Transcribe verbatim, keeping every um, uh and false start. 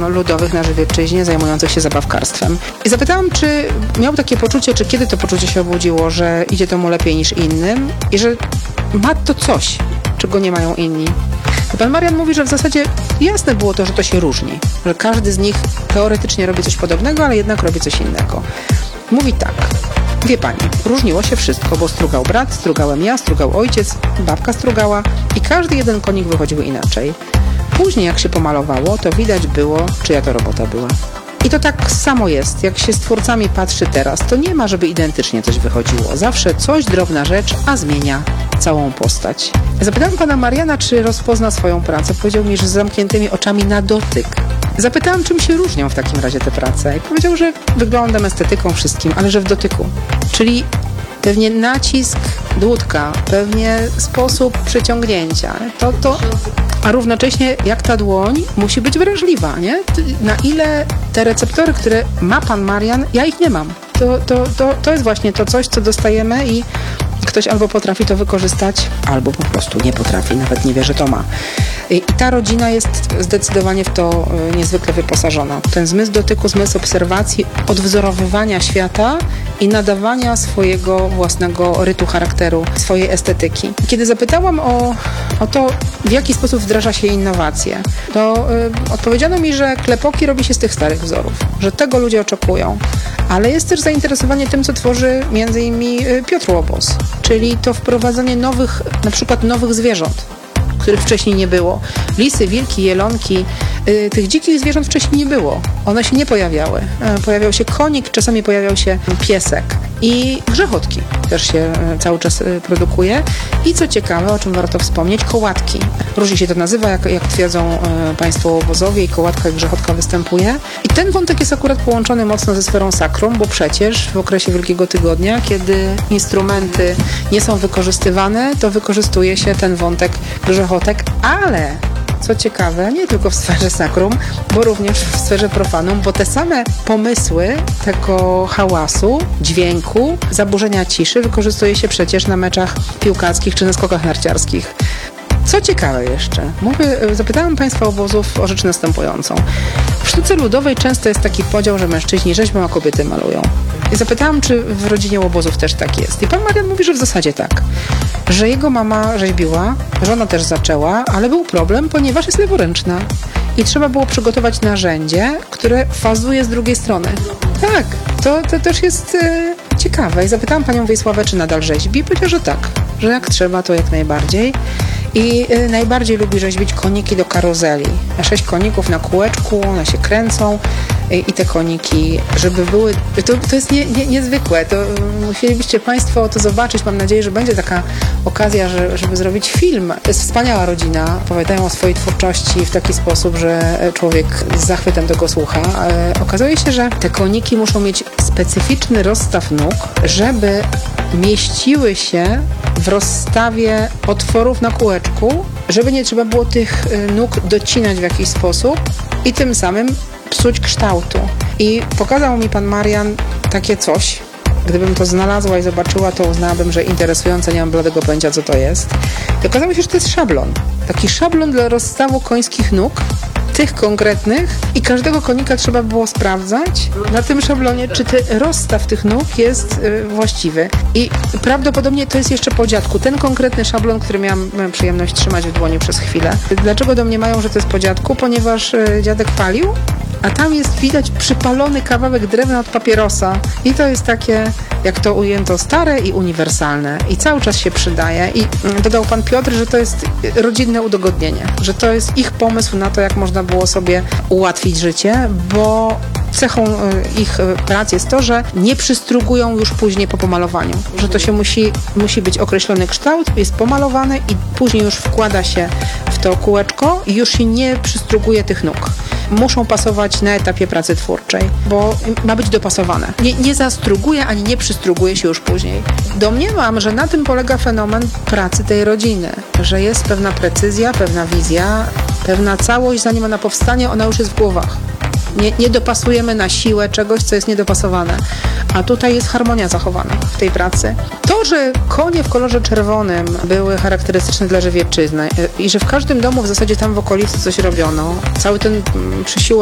ludowych na Żywiecczyźnie, zajmujących się zabawkarstwem. I zapytałam, czy miał takie poczucie, czy kiedy to poczucie się obudziło, że idzie to mu lepiej niż innym i że ma to coś, czego nie mają inni. I pan Marian mówi, że w zasadzie jasne było to, że to się różni, że każdy z nich teoretycznie robi coś podobnego, ale jednak robi coś innego. Mówi tak: wie pani, różniło się wszystko, bo strugał brat, strugałem ja, strugał ojciec, babka strugała i każdy jeden konik wychodził inaczej. Później jak się pomalowało, to widać było, czyja to robota była. I to tak samo jest, jak się z twórcami patrzy teraz, to nie ma, żeby identycznie coś wychodziło. Zawsze coś, drobna rzecz, a zmienia całą postać. Zapytałem pana Mariana, czy rozpozna swoją pracę. Powiedział mi, że z zamkniętymi oczami na dotyk. Zapytałam, czym się różnią w takim razie te prace. I powiedział, że wyglądem, estetyką, wszystkim, ale że w dotyku. Czyli pewnie nacisk dłutka, pewnie sposób przyciągnięcia. To, to, a równocześnie jak ta dłoń musi być wrażliwa, nie? Na ile te receptory, które ma pan Marian, ja ich nie mam. To, to, to, to jest właśnie to coś, co dostajemy i ktoś albo potrafi to wykorzystać, albo po prostu nie potrafi, nawet nie wie, że to ma. I ta rodzina jest zdecydowanie w to niezwykle wyposażona. Ten zmysł dotyku, zmysł obserwacji, odwzorowywania świata i nadawania swojego własnego rytu charakteru, swojej estetyki. Kiedy zapytałam o, o to, w jaki sposób wdraża się innowacje, to y, odpowiedziano mi, że klepoki robi się z tych starych wzorów, że tego ludzie oczekują. Ale jest też zainteresowanie tym, co tworzy między innymi Piotr Łobos, czyli to wprowadzanie nowych, na przykład nowych zwierząt, których wcześniej nie było. Lisy, wilki, jelonki, y, tych dzikich zwierząt wcześniej nie było. One się nie pojawiały. Y, pojawiał się konik, czasami pojawiał się piesek. I grzechotki też się y, cały czas y, produkuje. I co ciekawe, o czym warto wspomnieć, kołatki. Różnie się to nazywa, jak, jak twierdzą y, państwo łobozowie, i kołatka i grzechotka występuje. I ten wątek jest akurat połączony mocno ze sferą sakrum, bo przecież w okresie Wielkiego Tygodnia, kiedy instrumenty nie są wykorzystywane, to wykorzystuje się ten wątek grzechotek, ale co ciekawe, nie tylko w sferze sakrum, bo również w sferze profanum, bo te same pomysły tego hałasu, dźwięku, zaburzenia ciszy wykorzystuje się przecież na meczach piłkarskich czy na skokach narciarskich. Co ciekawe jeszcze, mówię, zapytałem państwa obozów o rzecz następującą. W sztuce ludowej często jest taki podział, że mężczyźni rzeźbią, a kobiety malują. I zapytałam, czy w rodzinie Łobozów też tak jest. I pan Marian mówi, że w zasadzie tak. Że jego mama rzeźbiła, żona też zaczęła, ale był problem, ponieważ jest leworęczna. I trzeba było przygotować narzędzie, które fazuje z drugiej strony. Tak, to, to też jest e, ciekawe. I zapytałam panią Wiesławę, czy nadal rzeźbi. I powiedziała, że tak, że jak trzeba, to jak najbardziej. I y, najbardziej lubi rzeźbić koniki do karuzeli. Sześć koników na kółeczku, one się kręcą y, i te koniki, żeby były... To, to jest nie, nie, niezwykłe. To, y, musielibyście państwo to zobaczyć. Mam nadzieję, że będzie taka okazja, że, żeby zrobić film. To jest wspaniała rodzina. Opowiadają o swojej twórczości w taki sposób, że człowiek z zachwytem tego słucha. Y, okazuje się, że te koniki muszą mieć specyficzny rozstaw nóg, żeby mieściły się w rozstawie otworów na kółeczku, żeby nie trzeba było tych nóg docinać w jakiś sposób i tym samym psuć kształtu. I pokazał mi pan Marian takie coś. Gdybym to znalazła i zobaczyła, to uznałabym, że interesujące, nie mam bladego pojęcia, co to jest. I okazało się, że to jest szablon. Taki szablon dla rozstawu końskich nóg, tych konkretnych, i każdego konika trzeba było sprawdzać na tym szablonie, czy ten rozstaw tych nóg jest y, właściwy. I prawdopodobnie to jest jeszcze po dziadku. Ten konkretny szablon, który miałam przyjemność trzymać w dłoni przez chwilę. Dlaczego domniemają, że to jest po dziadku? Ponieważ y, dziadek palił, a tam jest widać przypalony kawałek drewna od papierosa. I to jest takie, jak to ujęto, stare i uniwersalne. I cały czas się przydaje. I dodał pan Piotr, że to jest rodzinne udogodnienie. Że to jest ich pomysł na to, jak można było sobie ułatwić życie, bo cechą ich prac jest to, że nie przystrugują już później po pomalowaniu. Że to się musi, musi być określony kształt, jest pomalowane i później już wkłada się w to kółeczko i już się nie przystruguje tych nóg. Muszą pasować na etapie pracy twórczej, bo ma być dopasowane. Nie, nie zastruguje ani nie przystruguje się już później. Domniemam, że na tym polega fenomen pracy tej rodziny, że jest pewna precyzja, pewna wizja, pewna całość, zanim ona powstanie, ona już jest w głowach. Nie, nie dopasujemy na siłę czegoś, co jest niedopasowane. A tutaj jest harmonia zachowana w tej pracy. To, że konie w kolorze czerwonym były charakterystyczne dla Żywiecczyzny i że w każdym domu w zasadzie tam w okolicy coś robiono, cały ten przysiłek